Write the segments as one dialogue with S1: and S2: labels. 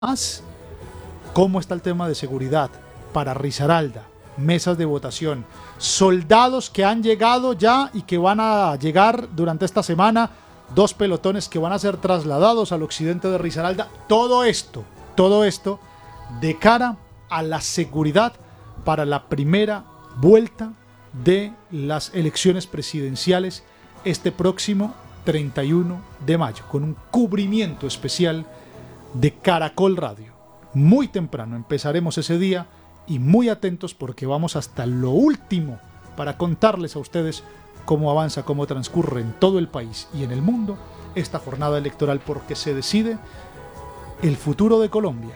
S1: Además, ¿cómo está el tema de seguridad para Risaralda? Mesas de votación, soldados que han llegado ya y que van a llegar durante esta semana, 2 pelotones que van a ser trasladados al occidente de Risaralda. Todo esto de cara a la seguridad para la primera vuelta de las elecciones presidenciales este próximo 31 de mayo, con un cubrimiento especial de Caracol Radio. Muy temprano empezaremos ese día y muy atentos porque vamos hasta lo último para contarles a ustedes cómo avanza, cómo transcurre en todo el país y en el mundo esta jornada electoral, porque se decide el futuro de Colombia,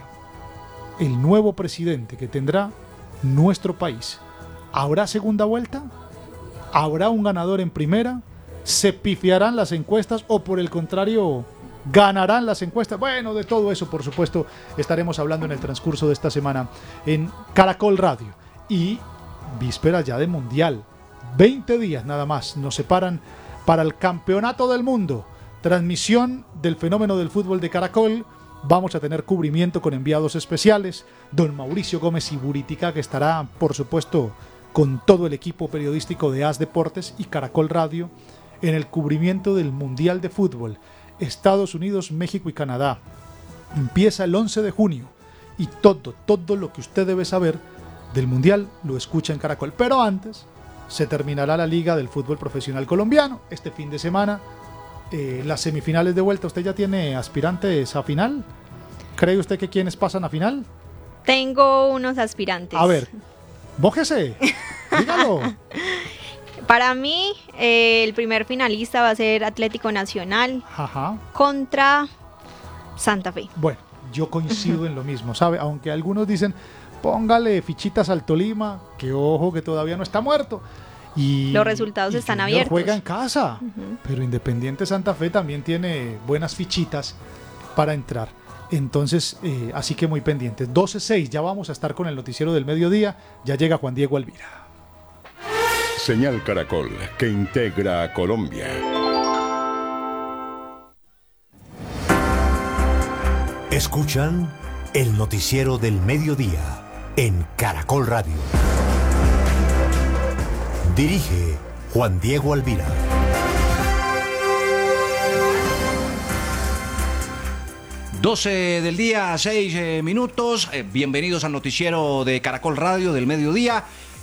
S1: el nuevo presidente que tendrá nuestro país. ¿Habrá segunda vuelta? ¿Habrá un ganador en primera? ¿Se pifiarán las encuestas o por el contrario ganarán las encuestas? Bueno, de todo eso por supuesto estaremos hablando en el transcurso de esta semana en Caracol Radio. Y vísperas ya de Mundial, 20 días nada más nos separan para el Campeonato del Mundo. Transmisión del fenómeno del fútbol de Caracol. Vamos a tener cubrimiento con enviados especiales, don Mauricio Gómez y Buritica, que estará por supuesto con todo el equipo periodístico de AS Deportes y Caracol Radio en el cubrimiento del Mundial de Fútbol, Estados Unidos, México y Canadá. Empieza el 11 de junio y todo lo que usted debe saber del Mundial lo escucha en Caracol. Pero antes se terminará la Liga del Fútbol Profesional Colombiano. Este fin de semana, las semifinales de vuelta. ¿Usted ya tiene aspirantes a final? ¿Cree usted que quiénes pasan a final?
S2: Tengo unos aspirantes.
S1: A ver, mójese, dígalo.
S2: Para mí, el primer finalista va a ser Atlético Nacional.
S1: Ajá.
S2: Contra Santa Fe.
S1: Bueno, yo coincido en lo mismo, ¿sabe? Aunque algunos dicen, póngale fichitas al Tolima, que ojo que todavía no está muerto. Y
S2: los resultados están abiertos.
S1: Juega en casa, pero Independiente Santa Fe también tiene buenas fichitas para entrar. Entonces, así que muy pendientes. 12:06, ya vamos a estar con el noticiero del mediodía. Ya llega Juan Diego Alvira.
S3: Señal Caracol, que integra a Colombia.
S4: Escuchan el noticiero del mediodía en Caracol Radio. Dirige Juan Diego Alvira.
S5: 12 del día, 6 minutos. Bienvenidos al noticiero de Caracol Radio del mediodía.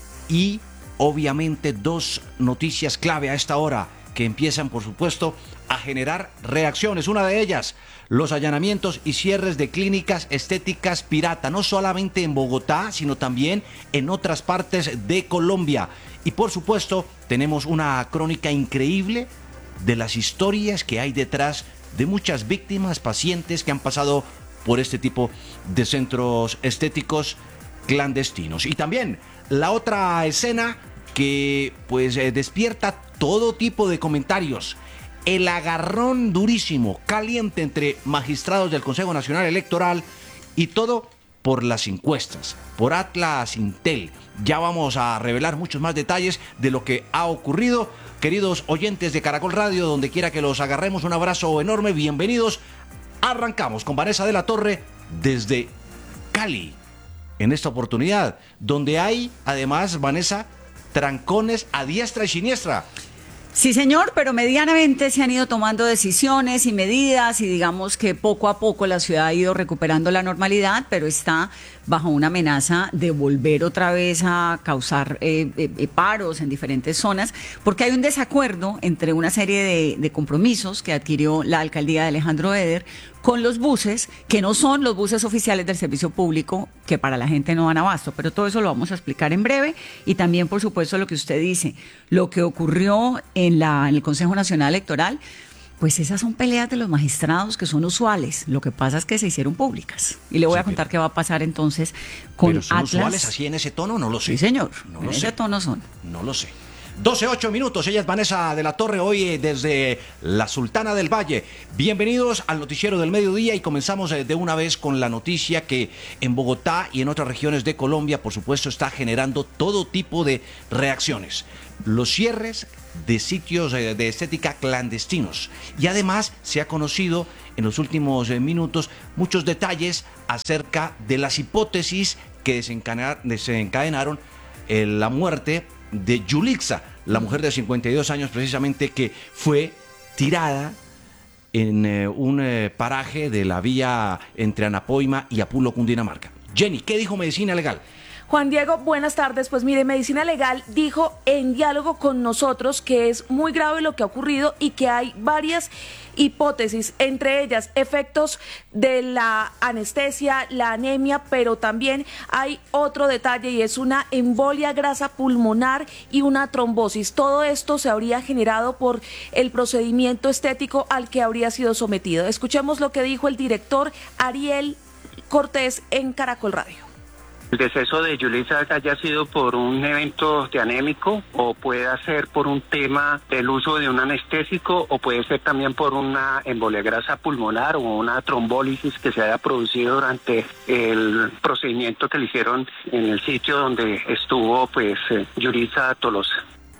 S5: Y obviamente 2 noticias clave a esta hora que empiezan, por supuesto, a generar reacciones. Una de ellas, los allanamientos y cierres de clínicas estéticas pirata, no solamente en Bogotá, sino también en otras partes de Colombia. Y por supuesto, tenemos una crónica increíble de las historias que hay detrás de muchas víctimas, pacientes que han pasado por este tipo de centros estéticos clandestinos. Y también la otra escena que pues despierta todo tipo de comentarios. El agarrón durísimo, caliente entre magistrados del Consejo Nacional Electoral y todo por las encuestas, por Atlas Intel. Ya vamos a revelar muchos más detalles de lo que ha ocurrido. Queridos oyentes de Caracol Radio, donde quiera que los agarremos, un abrazo enorme, bienvenidos. Arrancamos con Vanessa de la Torre desde Cali, en esta oportunidad, donde hay además, Vanessa, trancones a diestra y siniestra.
S6: Sí, señor, pero medianamente se han ido tomando decisiones y medidas y digamos que poco a poco la ciudad ha ido recuperando la normalidad, pero está bajo una amenaza de volver otra vez a causar paros en diferentes zonas, porque hay un desacuerdo entre una serie de compromisos que adquirió la alcaldía de Alejandro Eder con los buses, que no son los buses oficiales del servicio público, que para la gente no dan abasto, pero todo eso lo vamos a explicar en breve, y también, por supuesto, lo que usted dice, lo que ocurrió en el Consejo Nacional Electoral, pues esas son peleas de los magistrados que son usuales, lo que pasa es que se hicieron públicas, y le voy a contar qué va a pasar entonces con
S5: ¿Pero son
S6: Atlas.
S5: usuales así en ese tono? No lo sé.
S6: Sí, señor,
S5: no
S6: en
S5: lo
S6: ese
S5: sé.
S6: tono son.
S5: No lo sé. 12:08 minutos, ella es Vanessa de la Torre, hoy desde la Sultana del Valle. Bienvenidos al noticiero del mediodía y comenzamos de una vez con la noticia que en Bogotá y en otras regiones de Colombia, por supuesto, está generando todo tipo de reacciones. Los cierres de sitios de estética clandestinos. Y además se ha conocido en los últimos minutos muchos detalles acerca de las hipótesis que desencadenaron la muerte de Yulixa, la mujer de 52 años precisamente que fue tirada en un paraje de la vía entre Anapoima y Apulo, Cundinamarca. Jenny, ¿qué dijo Medicina Legal?
S7: Juan Diego, buenas tardes. Pues mire, Medicina Legal dijo en diálogo con nosotros que es muy grave lo que ha ocurrido y que hay varias hipótesis, entre ellas efectos de la anestesia, la anemia, pero también hay otro detalle y es una embolia grasa pulmonar y una trombosis. Todo esto se habría generado por el procedimiento estético al que habría sido sometido. Escuchemos lo que dijo el director Ariel Cortés en Caracol Radio.
S8: El deceso de Yulixa haya sido por un evento de anémico o puede ser por un tema del uso de un anestésico o puede ser también por una embolia grasa pulmonar o una trombólisis que se haya producido durante el procedimiento que le hicieron en el sitio donde estuvo Yulixa Tolosa.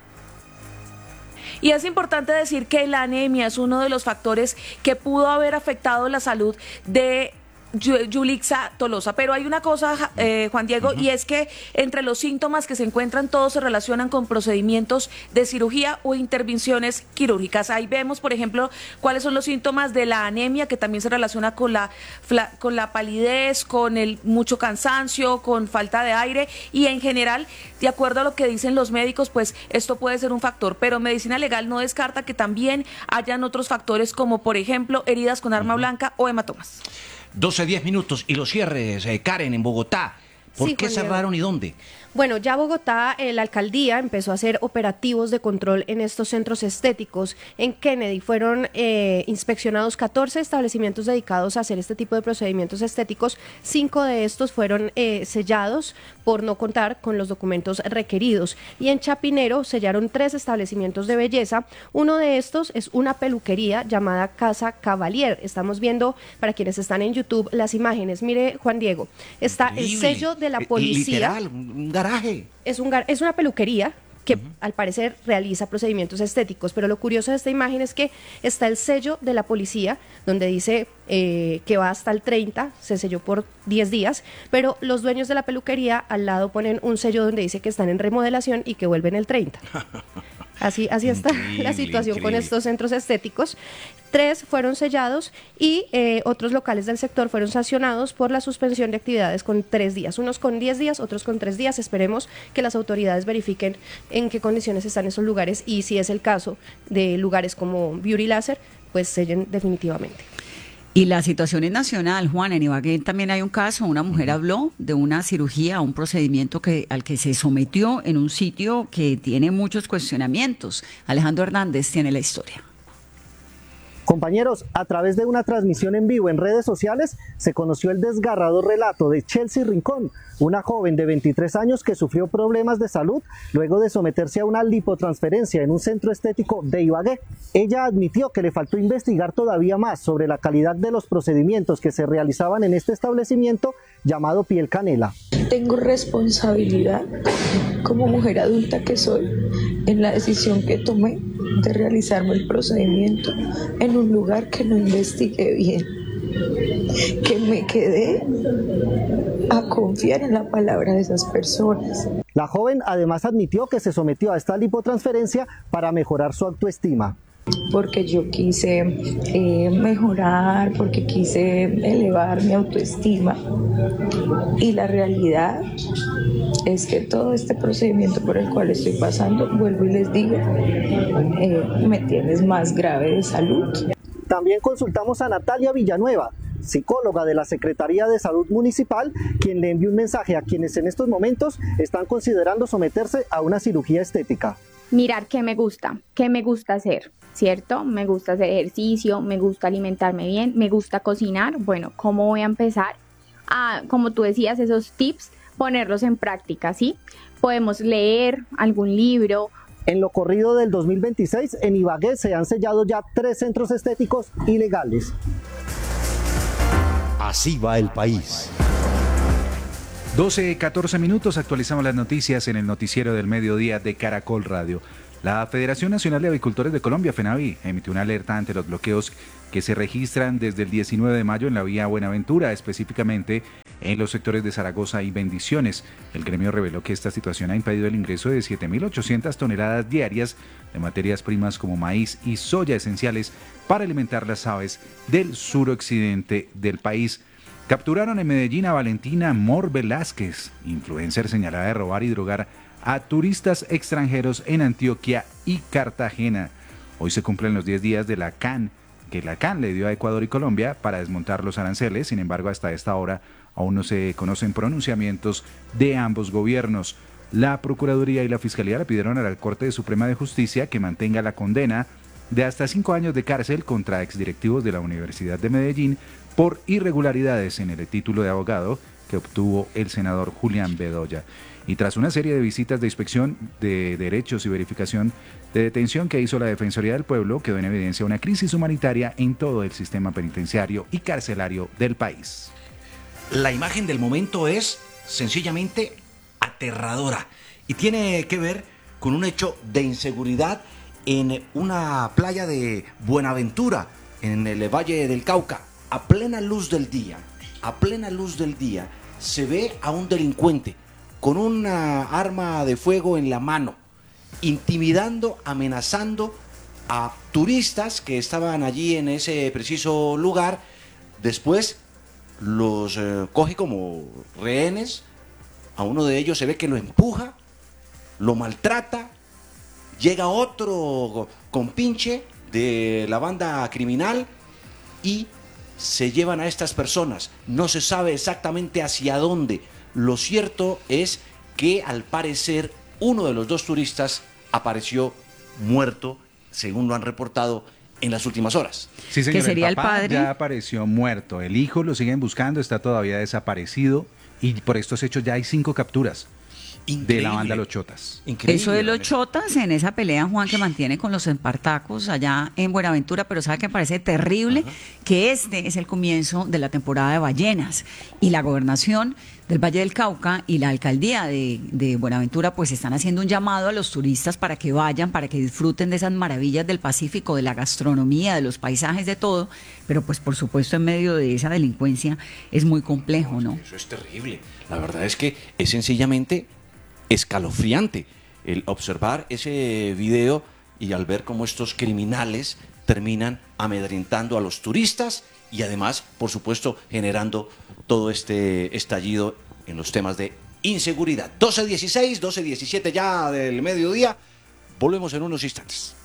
S7: Y es importante decir que la anemia es uno de los factores que pudo haber afectado la salud de Yulixa Tolosa, pero hay una cosa, Juan Diego, y es que entre los síntomas que se encuentran todos se relacionan con procedimientos de cirugía o intervenciones quirúrgicas. Ahí vemos, por ejemplo, cuáles son los síntomas de la anemia, que también se relaciona con la palidez, con el mucho cansancio, con falta de aire y en general, de acuerdo a lo que dicen los médicos, pues esto puede ser un factor, pero Medicina Legal no descarta que también hayan otros factores como, por ejemplo, heridas con arma blanca o hematomas.
S5: 12:10 y los cierres, Karen, en Bogotá. ¿Por qué cerraron y dónde?
S9: Bueno, ya Bogotá, la alcaldía empezó a hacer operativos de control en estos centros estéticos. En Kennedy fueron inspeccionados 14 establecimientos dedicados a hacer este tipo de procedimientos estéticos. 5 de estos fueron sellados por no contar con los documentos requeridos. Y en Chapinero sellaron 3 establecimientos de belleza. Uno de estos es una peluquería llamada Casa Cavalier. Estamos viendo, para quienes están en YouTube, las imágenes. Mire, Juan Diego, está el sello de la policía.
S5: Literal, un garaje.
S9: Es una peluquería que al parecer realiza procedimientos estéticos, pero lo curioso de esta imagen es que está el sello de la policía donde dice que va hasta el 30, se selló por 10 días, pero los dueños de la peluquería al lado ponen un sello donde dice que están en remodelación y que vuelven el 30. Así está la situación con estos centros estéticos. 3 fueron sellados y otros locales del sector fueron sancionados por la suspensión de actividades con 3 días. Unos con 10 días, otros con 3 días. Esperemos que las autoridades verifiquen en qué condiciones están esos lugares y si es el caso de lugares como Beauty Láser, pues sellen definitivamente.
S6: Y la situación es nacional, Juan. En Ibagué también hay un caso, una mujer habló de una cirugía, un procedimiento al que se sometió en un sitio que tiene muchos cuestionamientos. Alejandro Hernández tiene la historia.
S10: Compañeros, a través de una transmisión en vivo en redes sociales se conoció el desgarrador relato de Chelsea Rincón, una joven de 23 años que sufrió problemas de salud luego de someterse a una lipotransferencia en un centro estético de Ibagué. Ella admitió que le faltó investigar todavía más sobre la calidad de los procedimientos que se realizaban en este establecimiento llamado Piel Canela.
S11: Tengo responsabilidad como mujer adulta que soy en la decisión que tomé de realizarme el procedimiento en un lugar que no investigué bien, que me quedé a confiar en la palabra de esas personas.
S10: La joven además admitió que se sometió a esta lipotransferencia para mejorar su autoestima.
S11: Porque yo quise mejorar, porque quise elevar mi autoestima y la realidad es que todo este procedimiento por el cual estoy pasando, vuelvo y les digo, me tienes más grave de salud.
S10: También consultamos a Natalia Villanueva, psicóloga de la Secretaría de Salud Municipal, quien le envió un mensaje a quienes en estos momentos están considerando someterse a una cirugía estética.
S12: Mirar qué me gusta hacer, ¿cierto? Me gusta hacer ejercicio, me gusta alimentarme bien, me gusta cocinar. Bueno, ¿cómo voy a empezar? Como tú decías, esos tips, ponerlos en práctica, ¿sí? Podemos leer algún libro.
S10: En lo corrido del 2026, en Ibagué se han sellado ya 3 centros estéticos ilegales.
S4: Así va el país.
S13: 12:14, actualizamos las noticias en el noticiero del mediodía de Caracol Radio. La Federación Nacional de Avicultores de Colombia, FENAVI, emitió una alerta ante los bloqueos que se registran desde el 19 de mayo en la vía Buenaventura, específicamente en los sectores de Zaragoza y Bendiciones. El gremio reveló que esta situación ha impedido el ingreso de 7.800 toneladas diarias de materias primas como maíz y soya esenciales para alimentar las aves del suroccidente del país. Capturaron en Medellín a Valentina Mor Velázquez, influencer señalada de robar y drogar a turistas extranjeros en Antioquia y Cartagena. Hoy se cumplen los 10 días de la CAN, que la CAN le dio a Ecuador y Colombia para desmontar los aranceles. Sin embargo, hasta esta hora aún no se conocen pronunciamientos de ambos gobiernos. La Procuraduría y la Fiscalía le pidieron a la Corte Suprema de Justicia que mantenga la condena de hasta 5 años de cárcel contra exdirectivos de la Universidad de Medellín por irregularidades en el título de abogado que obtuvo el senador Julián Bedoya. Y tras una serie de visitas de inspección de derechos y verificación de detención que hizo la Defensoría del Pueblo, quedó en evidencia una crisis humanitaria en todo el sistema penitenciario y carcelario del país.
S5: La imagen del momento es sencillamente aterradora y tiene que ver con un hecho de inseguridad en una playa de Buenaventura, en el Valle del Cauca. A plena luz del día, se ve a un delincuente con una arma de fuego en la mano, intimidando, amenazando a turistas que estaban allí en ese preciso lugar. Después los coge como rehenes, a uno de ellos se ve que lo empuja, lo maltrata, llega otro compinche de la banda criminal y se llevan a estas personas. No se sabe exactamente hacia dónde. Lo cierto es que al parecer uno de los dos turistas apareció muerto, según lo han reportado en las últimas horas.
S13: Sí, señor,
S6: ¿Que sería
S13: el papá
S6: el padre?
S13: ya apareció muerto. El hijo lo siguen buscando, está todavía desaparecido y por estos hechos ya hay 5 capturas. Increíble. De la banda Los Chotas.
S6: Increíble. Eso de Los Chotas en esa pelea, Juan, que mantiene con los Espartacos allá en Buenaventura, pero sabe que me parece terrible que este es el comienzo de la temporada de ballenas y la gobernación del Valle del Cauca y la alcaldía de Buenaventura pues están haciendo un llamado a los turistas para que vayan, para que disfruten de esas maravillas del Pacífico, de la gastronomía, de los paisajes, de todo, pero pues por supuesto en medio de esa delincuencia es muy complejo, ¿no?
S5: Eso es terrible. La verdad es que es sencillamente escalofriante el observar ese video y al ver cómo estos criminales terminan amedrentando a los turistas y además, por supuesto, generando todo este estallido en los temas de inseguridad. 12:16, 12:17 ya del mediodía. Volvemos en unos instantes.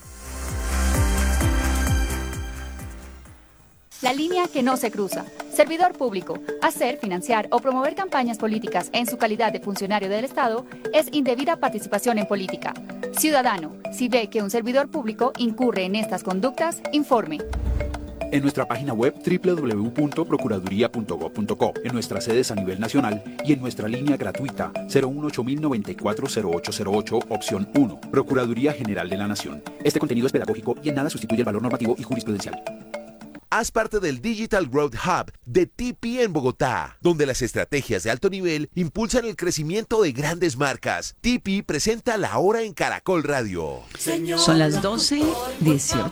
S14: La línea que no se cruza. Servidor público. Hacer, financiar o promover campañas políticas en su calidad de funcionario del Estado es indebida participación en política. Ciudadano, si ve que un servidor público incurre en estas conductas, informe.
S15: En nuestra página web www.procuraduría.gov.co, en nuestras sedes a nivel nacional y en nuestra línea gratuita 018-094-0808, opción 1, Procuraduría General de la Nación. Este contenido es pedagógico y en nada sustituye el valor normativo y jurisprudencial.
S16: Haz parte del Digital Growth Hub de TP en Bogotá, donde las estrategias de alto nivel impulsan el crecimiento de grandes marcas. TP presenta La Hora en Caracol Radio.
S6: Son las 12:18.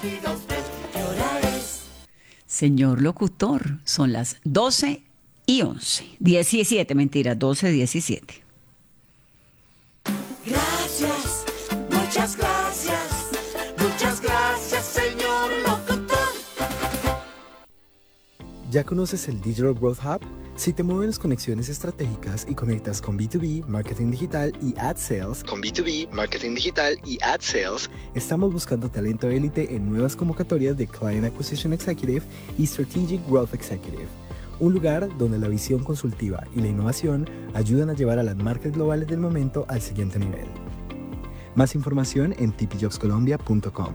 S6: Señor locutor, son las 12:11. 17, mentira, 12:17.
S17: Gracias, muchas gracias, señor locutor.
S18: ¿Ya conoces el Digital Growth Hub? Si te mueven las conexiones estratégicas y conectas con B2B, marketing digital y ad sales, estamos buscando talento élite en nuevas convocatorias de Client Acquisition Executive y Strategic Growth Executive. Un lugar donde la visión consultiva y la innovación ayudan a llevar a las marcas globales del momento al siguiente nivel. Más información en tpjobscolombia.com.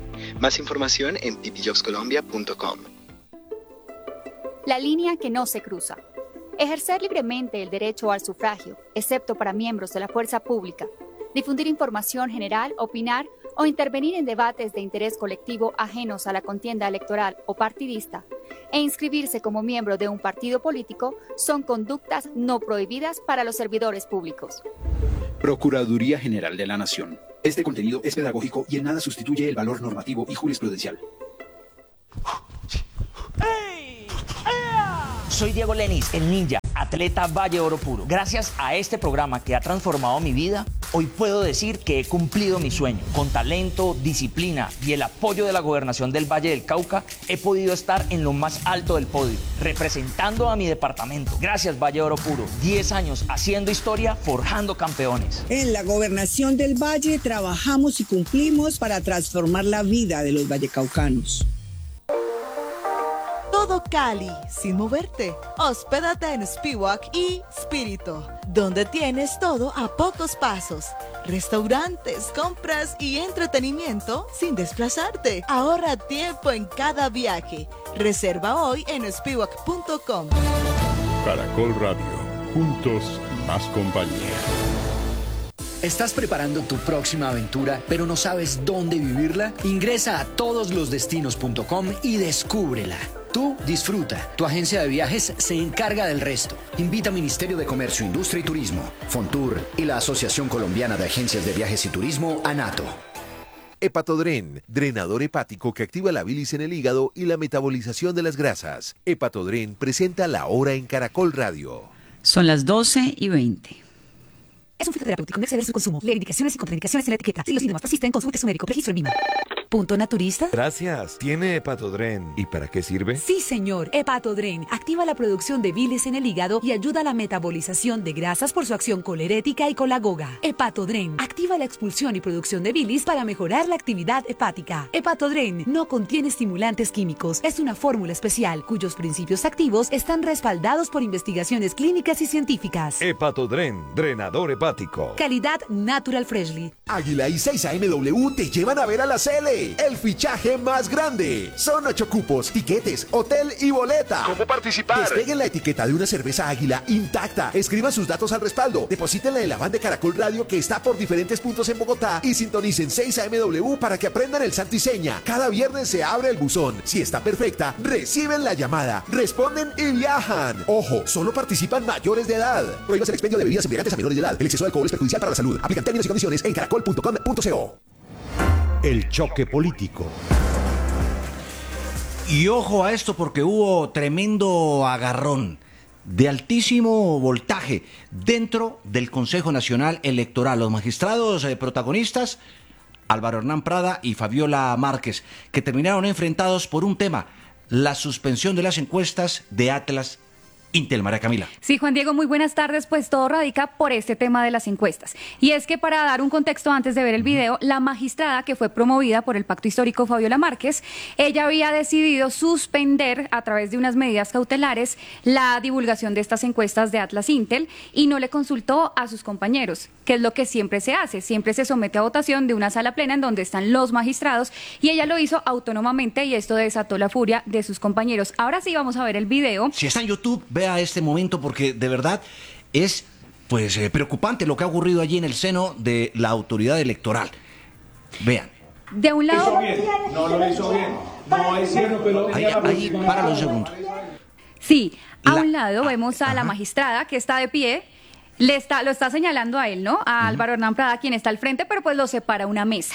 S14: La línea que no se cruza. Ejercer libremente el derecho al sufragio, excepto para miembros de la fuerza pública. Difundir información general, opinar o intervenir en debates de interés colectivo ajenos a la contienda electoral o partidista, e inscribirse como miembro de un partido político son conductas no prohibidas para los servidores públicos.
S15: Procuraduría General de la Nación. Este contenido es pedagógico y en nada sustituye el valor normativo y jurisprudencial.
S19: Soy Diego Lenis, el ninja, atleta Valle Oro Puro. Gracias a este programa que ha transformado mi vida, hoy puedo decir que he cumplido mi sueño. Con talento, disciplina y el apoyo de la Gobernación del Valle del Cauca, he podido estar en lo más alto del podio, representando a mi departamento. Gracias, Valle Oro Puro. 10 años haciendo historia, forjando campeones.
S20: En la Gobernación del Valle trabajamos y cumplimos para transformar la vida de los vallecaucanos.
S21: Todo Cali, sin moverte. Hospédate en Spiwak y Spirito, donde tienes todo a pocos pasos. Restaurantes, compras y entretenimiento sin desplazarte. Ahorra tiempo en cada viaje. Reserva hoy en spiwak.com.
S3: Caracol Radio. Juntos, más compañía.
S22: ¿Estás preparando tu próxima aventura, pero no sabes dónde vivirla? Ingresa a todoslosdestinos.com y descúbrela. Tú disfruta. Tu agencia de viajes se encarga del resto. Invita a Ministerio de Comercio, Industria y Turismo, Fontur y la Asociación Colombiana de Agencias de Viajes y Turismo, ANATO.
S16: Hepatodren, drenador hepático que activa la bilis en el hígado y la metabolización de las grasas. Hepatodren presenta La Hora en Caracol Radio.
S6: Son las 12:20.
S23: Es un fitoterapéutico, no exceder su consumo. Lee indicaciones y contraindicaciones en la etiqueta. Si los síntomas persisten, consulte a su médico. Registro en MIMA. ¿Punto naturista?
S24: Gracias. ¿Tiene Hepatodren? ¿Y para qué sirve?
S23: Sí, señor. Hepatodren activa la producción de bilis en el hígado y ayuda a la metabolización de grasas por su acción colerética y colagoga. Hepatodren activa la expulsión y producción de bilis para mejorar la actividad hepática. Hepatodren no contiene estimulantes químicos. Es una fórmula especial cuyos principios activos están respaldados por investigaciones clínicas y científicas.
S24: Hepatodren, drenador hepático.
S23: Calidad Natural Freshly.
S16: Águila y 6AMW te llevan a ver a la Cele, el fichaje más grande. Son 8 cupos, tiquetes, hotel y boleta.
S24: ¿Cómo participar?
S16: Despeguen la etiqueta de una cerveza Águila intacta. Escriban sus datos al respaldo. Deposítenla en la van de Caracol Radio que está por diferentes puntos en Bogotá y sintonicen 6AMW para que aprendan el santo y seña. Cada viernes se abre el buzón. Si está perfecta, reciben la llamada, responden y viajan. Ojo, solo participan mayores de edad. Prohíbas el expendio de bebidas embriagantes a menores de edad. El exceso de alcohol es perjudicial para la salud. Aplican términos y condiciones en caracol.com.co.
S4: El choque político.
S5: Y ojo a esto porque hubo tremendo agarrón de altísimo voltaje dentro del Consejo Nacional Electoral. Los magistrados protagonistas, Álvaro Hernán Prada y Fabiola Márquez, que terminaron enfrentados por un tema, la suspensión de las encuestas de Atlas Intel. María Camila.
S25: Sí, Juan Diego, muy buenas tardes. Pues todo radica por este tema de las encuestas. Y es que, para dar un contexto antes de ver el video, la magistrada que fue promovida por el Pacto Histórico, Fabiola Márquez, ella había decidido suspender a través de unas medidas cautelares la divulgación de estas encuestas de Atlas Intel y no le consultó a sus compañeros, que es lo que siempre se hace. Siempre se somete a votación de una sala plena en donde están los magistrados, y ella lo hizo autónomamente y esto desató la furia de sus compañeros. Ahora sí vamos a ver el video.
S5: Si está en YouTube, vea este momento porque de verdad es preocupante lo que ha ocurrido allí en el seno de la autoridad electoral. Vean.
S25: De un lado...
S26: No lo hizo bien. No es cierto, pero...
S5: Ahí, páralo un segundo.
S25: Sí, a un lado vemos a la magistrada que está de pie. Lo está señalando a él, ¿no? A Álvaro Hernán Prada, quien está al frente, pero pues lo separa una mesa.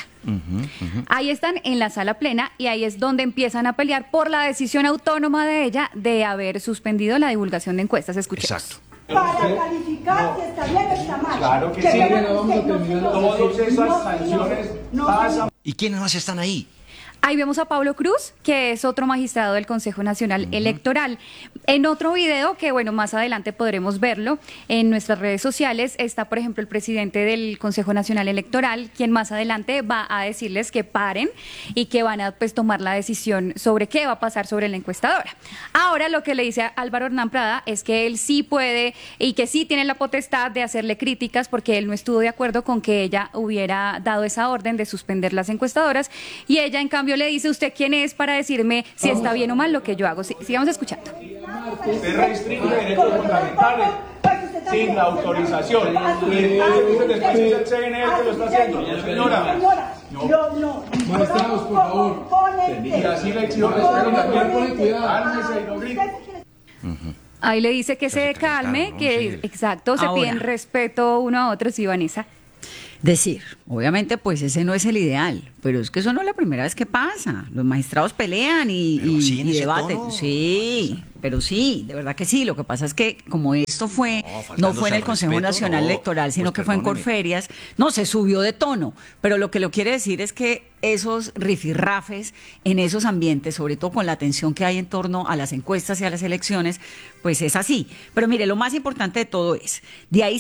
S25: Ahí están en la sala plena y ahí es donde empiezan a pelear por la decisión autónoma de ella de haber suspendido la divulgación de encuestas. Escuchemos.
S5: Exacto.
S27: Para calificar si está bien o está mal.
S26: Claro que sí, todas esas sanciones pasan.
S5: ¿Y quiénes más están ahí?
S25: Ahí vemos a Pablo Cruz, que es otro magistrado del Consejo Nacional Electoral. En otro video, que bueno, más adelante podremos verlo en nuestras redes sociales, está, por ejemplo, el presidente del Consejo Nacional Electoral, quien más adelante va a decirles que paren y que van a tomar la decisión sobre qué va a pasar sobre la encuestadora. Ahora, lo que le dice a Álvaro Hernán Prada es que él sí puede y que sí tiene la potestad de hacerle críticas porque él no estuvo de acuerdo con que ella hubiera dado esa orden de suspender las encuestadoras, y ella, en cambio, le dice: ¿usted quién es para decirme si está bien o mal lo que yo hago? Sigamos escuchando.
S26: Usted restringe derechos fundamentales sin la autorización. Y después es el CNE el que lo está haciendo. Señora. No.
S27: Magistrados, por favor.
S26: Y así le exijo respeto también. Cálmese y no grite.
S25: Ahí le dice que se calme, que exacto, se piden respeto uno a otro. Sí, Vanessa.
S6: Decir, obviamente, pues ese no es el ideal, pero es que eso no es la primera vez que pasa. Los magistrados pelean y debaten. Sí, pero sí, de verdad que sí. Lo que pasa es que como esto no fue en el Consejo Nacional Electoral, sino que fue en Corferias, no, se subió de tono. Pero lo que lo quiere decir es que esos rifirrafes en esos ambientes, sobre todo con la tensión que hay en torno a las encuestas y a las elecciones, pues es así. Pero mire, lo más importante de todo es, de ahí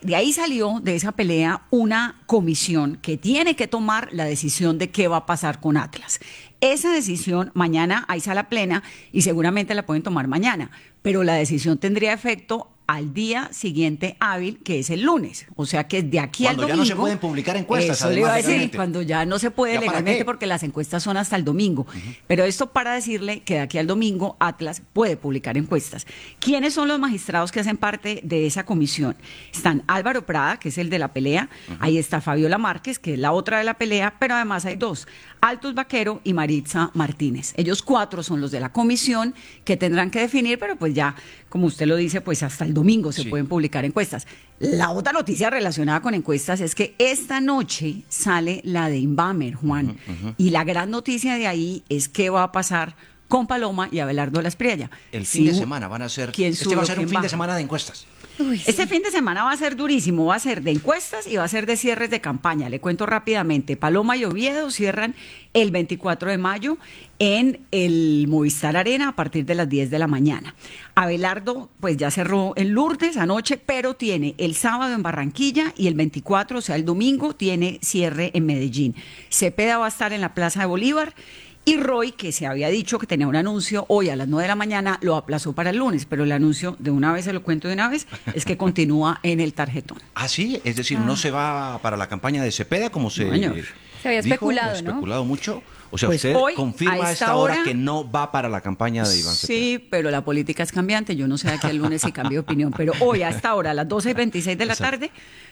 S6: salió de esa pelea una comisión que tiene que tomar la decisión de qué va a pasar con Atlas. Esa decisión mañana hay sala plena y seguramente la pueden tomar mañana, pero la decisión tendría efecto al día siguiente hábil, que es el lunes. O sea que de aquí al domingo...
S5: Cuando ya no se pueden publicar encuestas.
S6: Eso le iba a decir, cuando ya no se puede legalmente porque las encuestas son hasta el domingo. Pero esto para decirle que de aquí al domingo Atlas puede publicar encuestas. ¿Quiénes son los magistrados que hacen parte de esa comisión? Están Álvaro Prada, que es el de la pelea, ahí está Fabiola Márquez, que es la otra de la pelea, pero además hay dos, Altus Vaquero y Maritza Martínez. Ellos 4 son los de la comisión que tendrán que definir, pero pues ya, como usted lo dice, pues hasta el domingo se pueden publicar encuestas. La otra noticia relacionada con encuestas es que esta noche sale la de Inbamer, Juan, y la gran noticia de ahí es qué va a pasar con Paloma y Abelardo Laspriella.
S5: El fin de semana van a ser, va a ser un fin de semana de encuestas.
S6: Este fin de semana va a ser durísimo, va a ser de encuestas y va a ser de cierres de campaña. Le cuento rápidamente, Paloma y Oviedo cierran el 24 de mayo en el Movistar Arena a partir de las 10 de la mañana. Abelardo pues ya cerró en Lourdes anoche, pero tiene el sábado en Barranquilla y el 24, o sea el domingo, tiene cierre en Medellín. Cepeda va a estar en la Plaza de Bolívar. Y Roy, que se había dicho que tenía un anuncio hoy a las 9 de la mañana, lo aplazó para el lunes, pero el anuncio, de una vez se lo cuento de una vez, es que continúa en el tarjetón.
S5: ¿Ah, sí? Es decir, no se va para la campaña de Cepeda como se
S25: había especulado,
S5: ¿no? Especulado mucho. O sea,
S6: pues
S5: usted
S6: hoy,
S5: confirma a esta hora que no va para la campaña de Iván Cepeda.
S6: Sí, pero la política es cambiante. Yo no sé de aquí al lunes si cambio de opinión, pero hoy a esta hora, a las 12:26 de la tarde,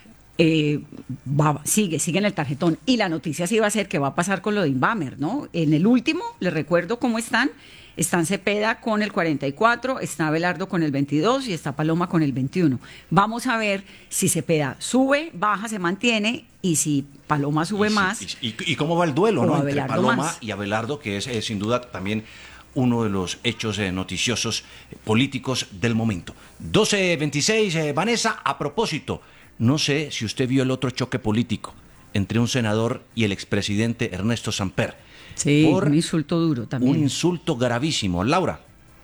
S6: sigue en el tarjetón. Y la noticia sí va a ser que va a pasar con lo de Inbamer, ¿no? En el último, les recuerdo cómo están Cepeda con el 44, está Abelardo con el 22 y está Paloma con el 21. Vamos a ver si Cepeda sube, baja, se mantiene, y si Paloma sube más.
S5: ¿Y cómo va el duelo, ¿no? Entre Paloma
S6: más.
S5: y Abelardo, que es sin duda también uno de los hechos noticiosos políticos del momento. 12:26, Vanessa, a propósito, no sé si usted vio el otro choque político entre un senador y el expresidente Ernesto Samper.
S6: Sí, un insulto duro también.
S5: Un insulto gravísimo. Laura.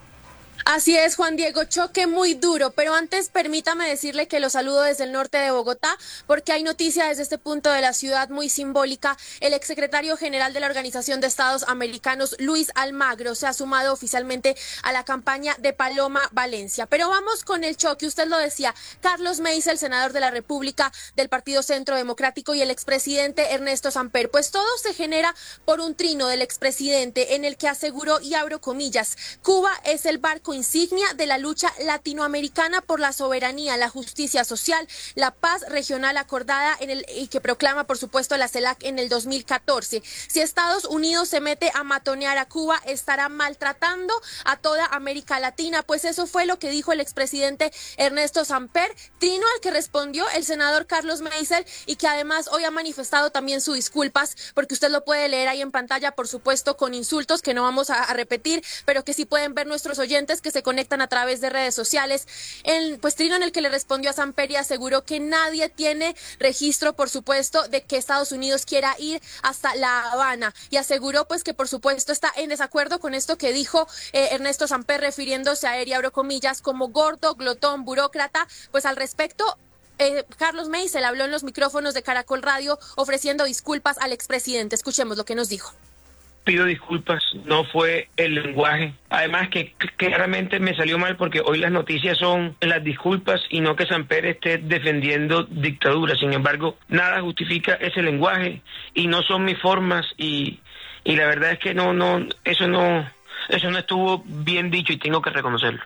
S1: Así es, Juan Diego, choque muy duro, pero antes permítame decirle que lo saludo desde el norte de Bogotá, porque hay noticia desde este punto de la ciudad muy simbólica. El exsecretario general de la Organización de Estados Americanos, Luis Almagro, se ha sumado oficialmente a la campaña de Paloma Valencia. Pero vamos con el choque, usted lo decía, Carlos Meisel, el senador de la República del Partido Centro Democrático, y el expresidente Ernesto Samper. Pues todo se genera por un trino del expresidente en el que aseguró, y abro comillas, Cuba es el barco insignia de la lucha latinoamericana por la soberanía, la justicia social, la paz regional acordada y que proclama, por supuesto, la CELAC en el 2014. Si Estados Unidos se mete a matonear a Cuba, estará maltratando a toda América Latina. Pues eso fue lo que dijo el expresidente Ernesto Samper, trino al que respondió el senador Carlos Meisel, y que además hoy ha manifestado también sus disculpas, porque usted lo puede leer ahí en pantalla, por supuesto, con insultos que no vamos a repetir, pero que sí pueden ver nuestros oyentes que se conectan a través de redes sociales. Pues trino en el que le respondió a Samper y aseguró que nadie tiene registro, por supuesto, de que Estados Unidos quiera ir hasta La Habana, y aseguró pues que por supuesto está en desacuerdo con esto que dijo Ernesto Samper, refiriéndose a él, y abro comillas, como gordo, glotón, burócrata. Pues al respecto, Carlos Meisel habló en los micrófonos de Caracol Radio ofreciendo disculpas al expresidente. Escuchemos lo que nos dijo.
S2: Pido disculpas, no fue el lenguaje. Además que claramente me salió mal, porque hoy las noticias son las disculpas y no que Samper esté defendiendo dictadura. Sin embargo, nada justifica ese lenguaje y no son mis formas, y la verdad es que eso no estuvo bien dicho, y tengo que reconocerlo.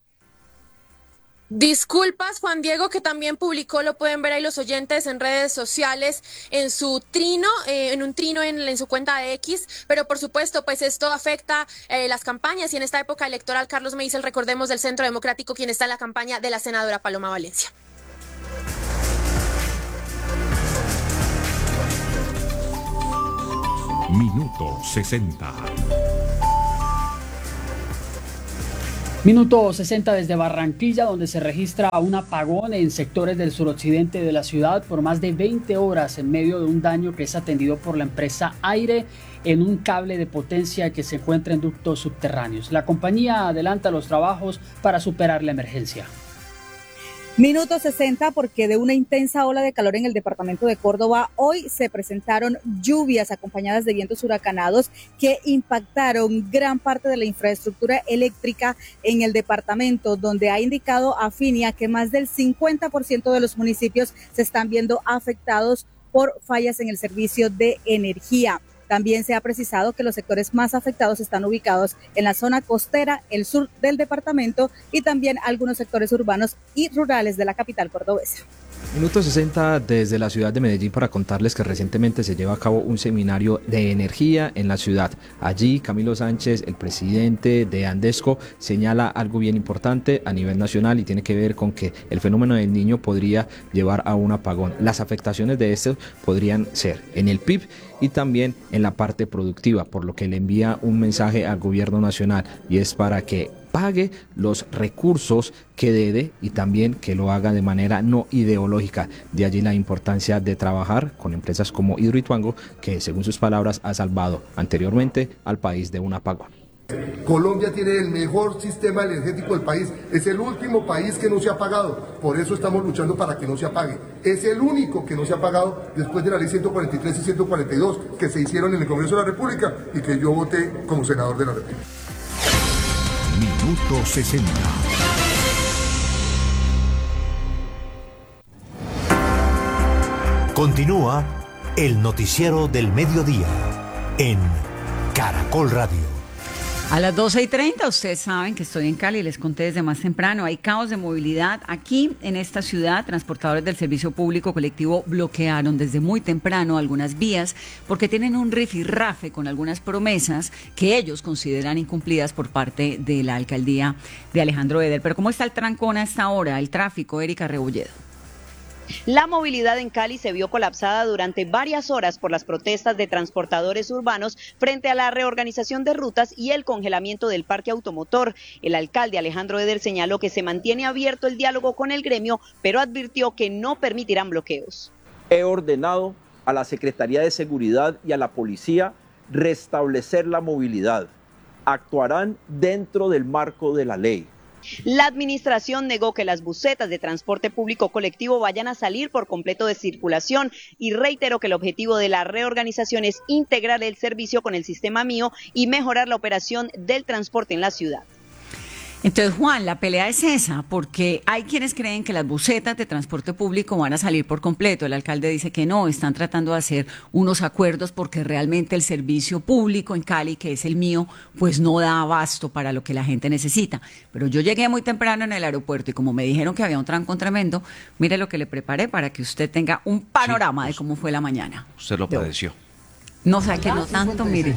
S1: Disculpas, Juan Diego, que también publicó, lo pueden ver ahí los oyentes en redes sociales, en su trino, en su cuenta de X, pero por supuesto, pues esto afecta las campañas, y en esta época electoral, Carlos Meisel, recordemos, del Centro Democrático, quien está en la campaña de la senadora Paloma Valencia.
S3: Minuto 60.
S7: Minuto 60 desde Barranquilla, donde se registra un apagón en sectores del suroccidente de la ciudad por más de 20 horas en medio de un daño que es atendido por la empresa Aire en un cable de potencia que se encuentra en ductos subterráneos. La compañía adelanta los trabajos para superar la emergencia.
S8: Minuto 60 porque de una intensa ola de calor en el departamento de Córdoba, hoy se presentaron lluvias acompañadas de vientos huracanados que impactaron gran parte de la infraestructura eléctrica en el departamento, donde ha indicado Afinia que más del 50% de los municipios se están viendo afectados por fallas en el servicio de energía. También se ha precisado que los sectores más afectados están ubicados en la zona costera, el sur del departamento y también algunos sectores urbanos y rurales de la capital cordobesa.
S9: Minuto 60 desde la ciudad de Medellín para contarles que recientemente se lleva a cabo un seminario de energía en la ciudad. Allí Camilo Sánchez, el presidente de Andesco, señala algo bien importante a nivel nacional y tiene que ver con que el fenómeno del Niño podría llevar a un apagón. Las afectaciones de esto podrían ser en el PIB y también en la parte productiva, por lo que le envía un mensaje al gobierno nacional y es para que pague los recursos que debe y también que lo haga de manera no ideológica. De allí la importancia de trabajar con empresas como Hidroituango, que según sus palabras ha salvado anteriormente al país de un apagón.
S10: Colombia tiene el mejor sistema energético del país, es el último país que no se ha apagado, por eso estamos luchando para que no se apague. Es el único que no se ha apagado después de la ley 143 y 142 que se hicieron en el Congreso de la República y que yo voté como senador de la República.
S4: Minuto 60. Continúa el noticiero del mediodía en Caracol Radio.
S6: A las 12:30, ustedes saben que estoy en Cali, les conté desde más temprano, hay caos de movilidad aquí en esta ciudad. Transportadores del servicio público colectivo bloquearon desde muy temprano algunas vías porque tienen un rifirrafe con algunas promesas que ellos consideran incumplidas por parte de la alcaldía de Alejandro Eder. Pero ¿cómo está el trancón a esta hora, el tráfico, Erika Rebolledo?
S11: La movilidad en Cali se vio colapsada durante varias horas por las protestas de transportadores urbanos frente a la reorganización de rutas y el congelamiento del parque automotor. El alcalde Alejandro Eder señaló que se mantiene abierto el diálogo con el gremio, pero advirtió que no permitirán bloqueos.
S12: He ordenado a la Secretaría de Seguridad y a la Policía restablecer la movilidad. Actuarán dentro del marco de la ley.
S11: La administración negó que las busetas de transporte público colectivo vayan a salir por completo de circulación y reiteró que el objetivo de la reorganización es integrar el servicio con el sistema MIO y mejorar la operación del transporte en la ciudad.
S6: Entonces, Juan, la pelea es esa, porque hay quienes creen que las busetas de transporte público van a salir por completo. El alcalde dice que no, están tratando de hacer unos acuerdos porque realmente el servicio público en Cali, que es el mío, pues no da abasto para lo que la gente necesita. Pero yo llegué muy temprano en el aeropuerto y como me dijeron que había un trancón tremendo, mire lo que le preparé para que usted tenga un panorama de cómo fue la mañana.
S5: Usted lo padeció.
S6: No, o sea, que no tanto, mire.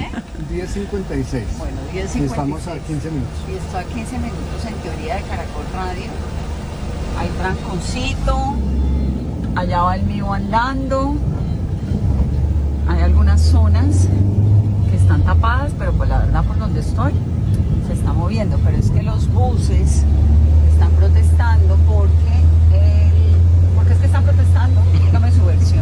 S13: 10:56.
S6: Bueno, 10:56.
S13: Estamos a 15 minutos.
S6: Y estoy a 15 minutos en teoría de Caracol Radio. Hay tranconcito. Allá va el mío andando. Hay algunas zonas que están tapadas, pero pues la verdad por donde estoy se está moviendo. Pero es que los buses están protestando porque es que están protestando. Dígame su versión.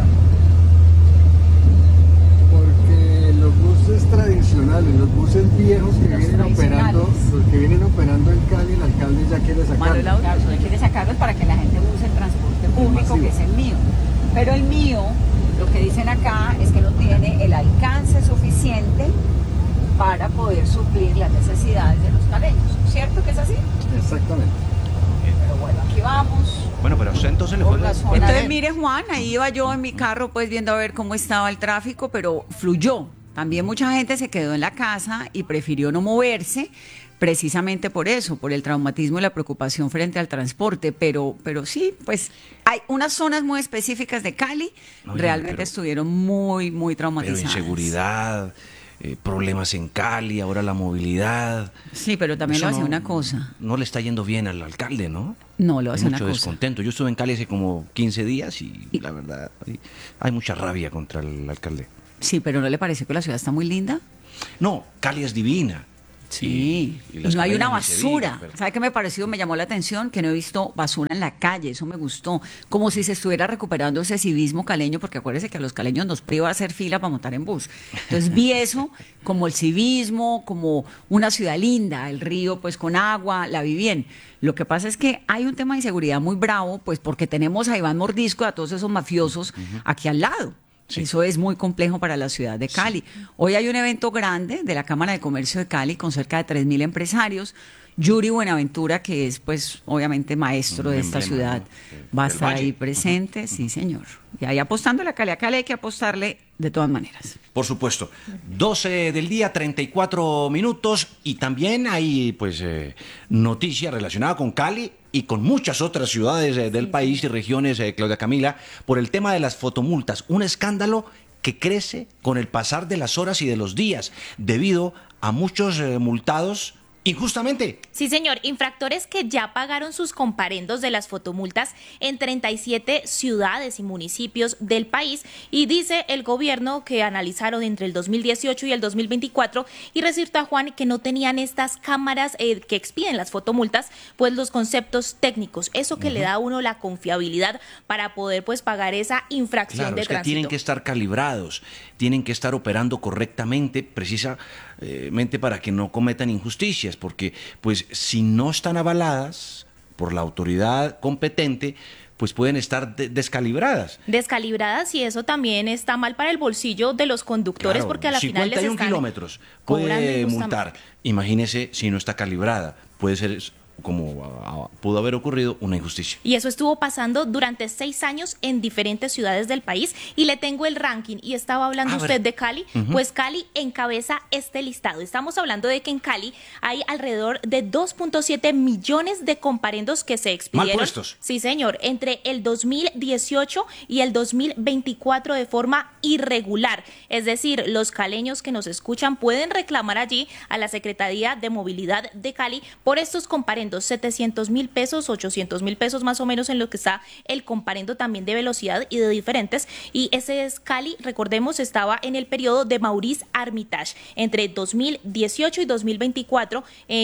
S13: Los buses tradicionales, los buses viejos que vienen operando, los que vienen operando en Cali, el alcalde ya quiere sacarlos.
S6: Claro, ya quiere sacarlos para que la gente use el transporte público, que es el mío. Pero el mío, lo que dicen acá es que no tiene el alcance suficiente para poder suplir las necesidades de los caleños. ¿Cierto que es así?
S13: Exactamente.
S6: Pero bueno, aquí vamos.
S5: Bueno, pero a usted entonces le fue...
S6: Entonces, mire, Juan, ahí iba yo en mi carro pues viendo a ver cómo estaba el tráfico, pero fluyó. También mucha gente se quedó en la casa y prefirió no moverse precisamente por eso, por el traumatismo y la preocupación frente al transporte. Pero sí, pues hay unas zonas muy específicas de Cali, realmente estuvieron muy, muy traumatizadas.
S5: Pero inseguridad, problemas en Cali, ahora la movilidad.
S6: Sí, pero también lo hace una cosa.
S5: No le está yendo bien al alcalde, ¿no?
S6: No, lo hace una cosa.
S5: Mucho descontento. Yo estuve en Cali hace como 15 días y la verdad hay mucha rabia contra el alcalde.
S6: Sí, pero ¿no le parece que la ciudad está muy linda?
S5: No, Cali es divina.
S6: Sí, y no hay una basura. ¿Sabe qué me pareció? Me llamó la atención que no he visto basura en la calle, eso me gustó. Como si se estuviera recuperando ese civismo caleño, porque acuérdese que a los caleños nos priva hacer fila para montar en bus. Entonces vi eso como el civismo, como una ciudad linda, el río pues con agua, la vi bien. Lo que pasa es que hay un tema de inseguridad muy bravo, pues porque tenemos a Iván Mordisco y a todos esos mafiosos aquí al lado. Sí. Eso es muy complejo para la ciudad de Cali. Sí. Hoy hay un evento grande de la Cámara de Comercio de Cali con cerca de 3.000 empresarios. Yuri Buenaventura, que es pues obviamente maestro de esta ciudad, va a estar ahí presente, sí señor. Y ahí apostándole a Cali. A Cali hay que apostarle de todas maneras.
S5: Por supuesto. 12 del día, 34 minutos. Y también hay pues noticia relacionada con Cali y con muchas otras ciudades del país y regiones, Claudia Camila, por el tema de las fotomultas. Un escándalo que crece con el pasar de las horas y de los días, debido a muchos multados injustamente.
S14: Sí, señor. Infractores que ya pagaron sus comparendos de las fotomultas en 37 ciudades y municipios del país, y dice el gobierno que analizaron entre el 2018 y el 2024 y resulta, Juan, que no tenían estas cámaras que expiden las fotomultas, pues los conceptos técnicos, eso que le da a uno la confiabilidad para poder pues pagar esa infracción de tránsito.
S5: Tienen que estar calibrados, tienen que estar operando correctamente, precisamente para que no cometan injusticias, porque pues si no están avaladas por la autoridad competente, pues pueden estar descalibradas.
S14: Descalibradas, y eso también está mal para el bolsillo de los conductores, claro, porque a la final les están
S5: 51 kilómetros puede multar. Imagínese si no está calibrada, puede ser, como pudo haber ocurrido, una injusticia.
S14: Y eso estuvo pasando durante 6 años en diferentes ciudades del país, y le tengo el ranking, y estaba hablando usted de Cali, pues Cali encabeza este listado. Estamos hablando de que en Cali hay alrededor de 2.7 millones de comparendos que se expidieron.
S5: Mal puestos.
S14: Sí, señor, entre el 2018 y el 2024 de forma irregular. Es decir, los caleños que nos escuchan pueden reclamar allí a la Secretaría de Movilidad de Cali por estos comparendos. 700.000 pesos, 800.000 pesos más o menos en lo que está el comparendo también de velocidad y de diferentes. Y ese es Cali, recordemos, estaba en el periodo de Maurice Armitage. Entre 2018 y 2024,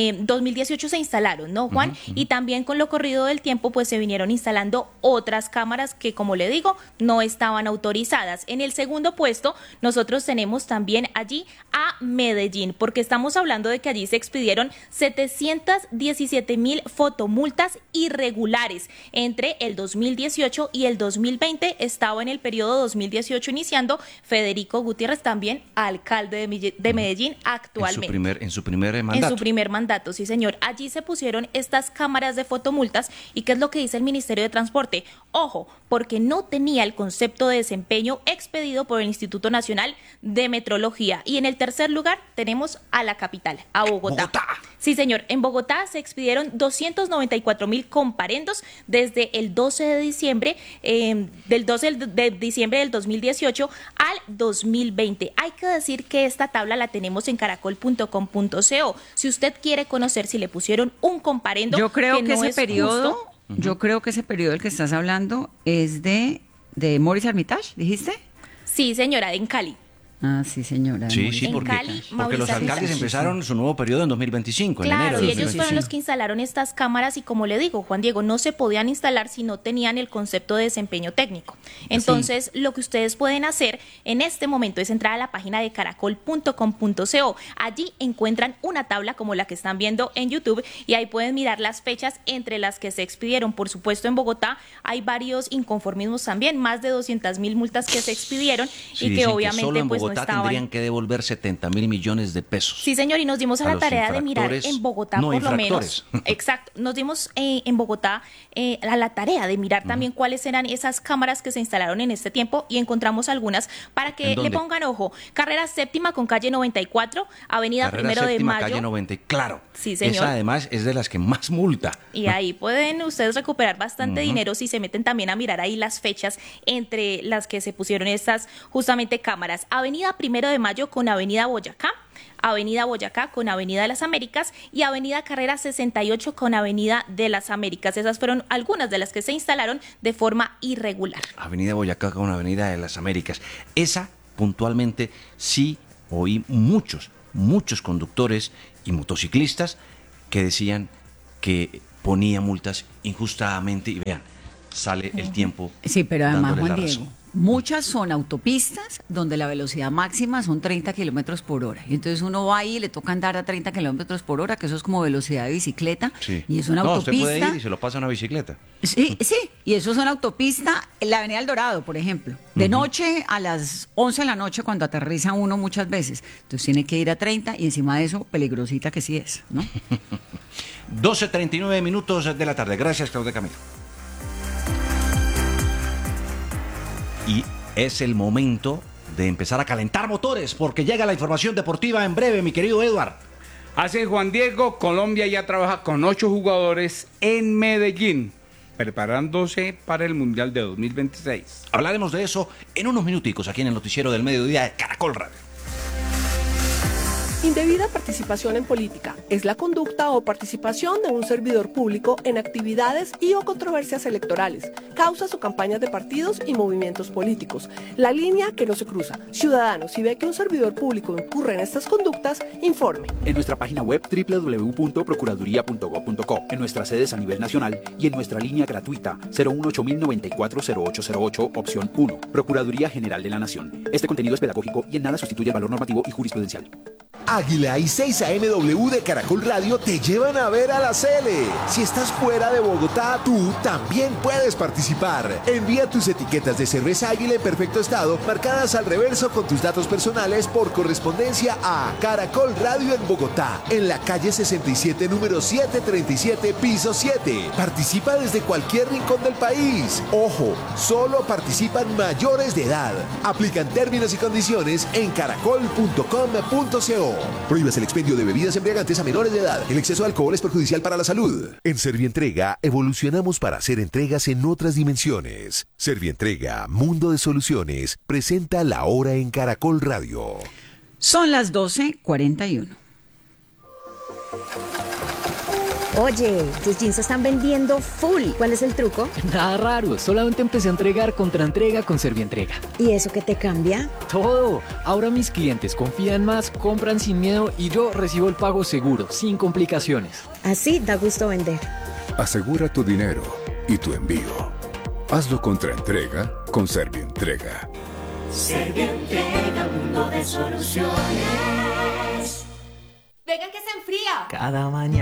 S14: 2018 se instalaron, ¿no, Juan? Y también con lo corrido del tiempo, pues se vinieron instalando otras cámaras que, como le digo, no estaban autorizadas. En el segundo puesto, nosotros tenemos también allí a Medellín, porque estamos hablando de que allí se expidieron 717.000 fotomultas irregulares entre el 2018 y el 2020. Estaba en el periodo 2018 iniciando Federico Gutiérrez, también alcalde de Medellín actualmente.
S5: En su primer mandato.
S14: En su primer mandato, sí, señor. Allí se pusieron estas cámaras de fotomultas. ¿Y qué es lo que dice el Ministerio de Transporte? Ojo, porque no tenía el concepto de desempeño expedido por el Instituto Nacional de Metrología. Y en el tercer lugar tenemos a la capital, a Bogotá. Sí, señor. En Bogotá se expidieron 294.000 comparendos desde el 12 de diciembre, del 12 de diciembre del 2018 al 2020. Hay que decir que esta tabla la tenemos en caracol.com.co. Si usted quiere conocer si le pusieron un comparendo,
S6: yo creo que
S14: no
S6: ese periodo, yo creo que ese periodo del que estás hablando es de Maurice Armitage, ¿dijiste?
S14: Sí, señora, en Cali.
S6: Ah, sí, señora.
S5: Sí, porque los alcaldes empezaron su nuevo periodo en 2025,
S14: claro,
S5: en enero de 2025.
S14: Y ellos fueron los que instalaron estas cámaras, y como le digo, Juan Diego, no se podían instalar si no tenían el concepto de desempeño técnico. Entonces, lo que ustedes pueden hacer en este momento es entrar a la página de caracol.com.co. Allí encuentran una tabla como la que están viendo en YouTube, y ahí pueden mirar las fechas entre las que se expidieron. Por supuesto, en Bogotá hay varios inconformismos también, más de 200.000 multas que se expidieron, y que obviamente pues no
S5: tendrían que devolver 70.000 millones de pesos.
S14: Sí, señor, y nos dimos a la tarea de mirar en Bogotá, por lo menos. Exacto, nos dimos en Bogotá a la tarea de mirar también cuáles eran esas cámaras que se instalaron en este tiempo, y encontramos algunas para que le pongan ojo. Carrera Séptima con calle 94, Avenida Primero de Mayo.
S5: Calle 90, claro.
S14: Sí, señor.
S5: Esa además es de las que más multa.
S14: Y ahí pueden ustedes recuperar bastante dinero si se meten también a mirar ahí las fechas entre las que se pusieron estas justamente cámaras. Avenida Primero de Mayo con Avenida Boyacá con Avenida de las Américas, y Avenida Carrera 68 con Avenida de las Américas. Esas fueron algunas de las que se instalaron de forma irregular.
S5: Avenida Boyacá con Avenida de las Américas. Esa puntualmente sí oí muchos conductores y motociclistas que decían que ponía multas injustamente y vean, sale el tiempo.
S6: Sí, pero además,
S5: dándole
S6: Juan
S5: la
S6: Diego,
S5: razón.
S6: muchas son autopistas donde la velocidad máxima son 30 kilómetros por hora. Y entonces uno va ahí y le toca andar a 30 kilómetros por hora, que eso es como velocidad de bicicleta.
S5: Sí.
S6: Y es una
S5: no,
S6: autopista.
S5: usted puede ir y se lo pasa a una bicicleta.
S6: Sí, sí, y eso es una autopista, la Avenida El Dorado, por ejemplo, de noche a las 11 de la noche cuando aterriza uno muchas veces. Entonces tiene que ir a 30 y encima de eso, peligrosita que sí es, ¿no?
S5: 12:39 minutos de la tarde. Gracias, Claudia Camilo. Y es el momento de empezar a calentar motores porque llega la información deportiva en breve, mi querido Edward.
S15: Así es, Juan Diego, Colombia ya trabaja con 8 jugadores en Medellín, preparándose para el Mundial de 2026.
S5: Hablaremos de eso en unos minuticos aquí en el noticiero del mediodía de Caracol Radio.
S17: Indebida participación en política es la conducta o participación de un servidor público en actividades y o controversias electorales, causas o campañas de partidos y movimientos políticos. La línea que no se cruza. Ciudadanos, si ve que un servidor público incurre en estas conductas, informe.
S18: En nuestra página web www.procuraduría.gov.co, en nuestras sedes a nivel nacional y en nuestra línea gratuita 018-094-0808, opción 1. Procuraduría General de la Nación. Este contenido es pedagógico y en nada sustituye el valor normativo y jurisprudencial.
S16: Águila y 6am de Caracol Radio te llevan a ver a la Sele. Si estás fuera de Bogotá, tú también puedes participar. Envía tus etiquetas de cerveza Águila en perfecto estado, marcadas al reverso con tus datos personales por correspondencia a Caracol Radio en Bogotá, en la calle 67, número 737, piso 7. Participa desde cualquier rincón del país. Ojo, solo participan mayores de edad. Aplican términos y condiciones en caracol.com.co. Prohíbas el expendio de bebidas embriagantes a menores de edad. El exceso de alcohol es perjudicial para la salud. En Servientrega evolucionamos para hacer entregas en otras dimensiones. Servientrega, Mundo de Soluciones, presenta La Hora en Caracol Radio.
S6: Son las 12:41.
S19: Oye, tus jeans se están vendiendo full. ¿Cuál es el truco?
S20: Nada raro, solamente empecé a entregar contra entrega con Servientrega.
S19: ¿Y eso qué te cambia?
S20: Todo. Ahora mis clientes confían más, compran sin miedo y yo recibo el pago seguro, sin complicaciones.
S19: Así da gusto vender.
S3: Asegura tu dinero y tu envío. Hazlo contra entrega con Servientrega.
S21: Servientrega, mundo de soluciones.
S22: Venga que se enfría.
S20: Cada mañana